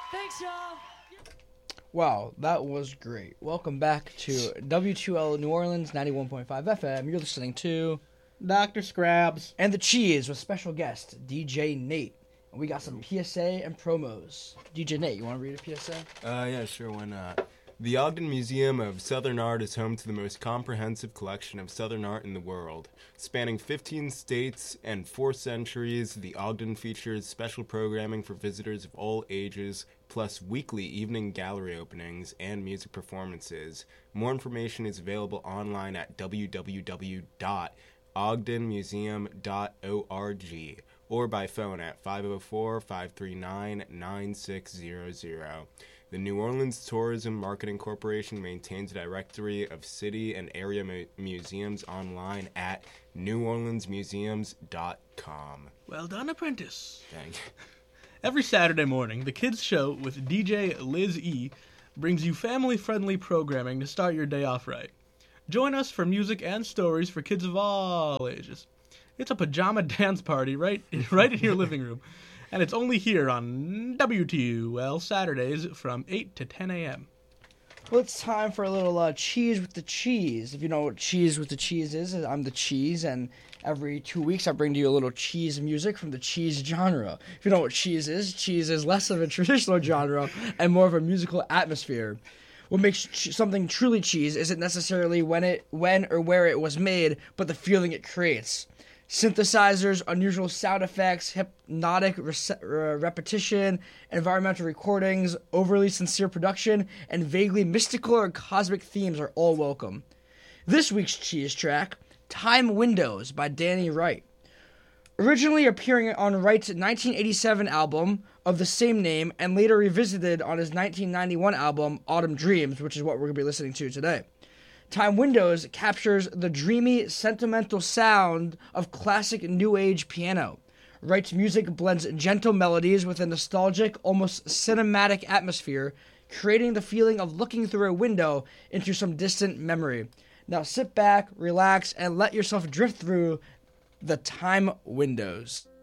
Thanks, y'all. Wow, that was great. Welcome back to W2L New Orleans 91.5 FM. You're listening to Dr. Scrabs. And the Cheese with special guest DJ Nate. And we got some PSA and promos. DJ Nate, you want to read a PSA? Yeah, sure, why not? The Ogden Museum of Southern Art is home to the most comprehensive collection of Southern art in the world. Spanning 15 states and 4 centuries, the Ogden features special programming for visitors of all ages, plus weekly evening gallery openings and music performances. More information is available online at www.ogdenmuseum.org or by phone at 504-539-9600. The New Orleans Tourism Marketing Corporation maintains a directory of city and area museums online at neworleansmuseums.com. Well done, apprentice. Thank you. Every Saturday morning, the Kids Show with DJ Liz E brings you family-friendly programming to start your day off right. Join us for music and stories for kids of all ages. It's a pajama dance party right in your living room. And it's only here on WTUL Saturdays from 8 to 10 a.m. Well, it's time for a little Cheese with the Cheese. If you know what Cheese with the Cheese is, I'm the Cheese, and every 2 weeks I bring to you a little cheese music from the cheese genre. If you know what cheese is less of a traditional genre and more of a musical atmosphere. What makes something truly cheese isn't necessarily when or where it was made, but the feeling it creates. Synthesizers, unusual sound effects, hypnotic repetition, environmental recordings, overly sincere production, and vaguely mystical or cosmic themes are all welcome. This week's cheese track, Time Windows by Danny Wright. Originally appearing on Wright's 1987 album of the same name and later revisited on his 1991 album Autumn Dreams, which is what we're going to be listening to today. Time Windows captures the dreamy, sentimental sound of classic New Age piano. Wright's music blends gentle melodies with a nostalgic, almost cinematic atmosphere, creating the feeling of looking through a window into some distant memory. Now sit back, relax, and let yourself drift through the Time Windows.